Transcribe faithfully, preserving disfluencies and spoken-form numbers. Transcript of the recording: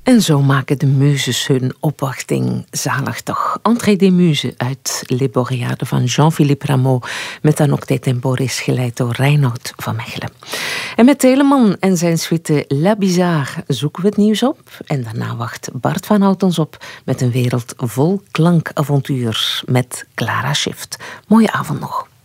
En zo maken de muzes hun opwachting. Zalig toch. Entrée des Muses uit Les Boréades van Jean-Philippe Rameau. Met dan ook de temporis geleid door Reinoud van Mechelen. En met Telemann en zijn suite La Bizarre zoeken we het nieuws op. En daarna wacht Bart van Hout ons op met een wereld vol klankavontuur met Clara Schift. Mooie avond nog.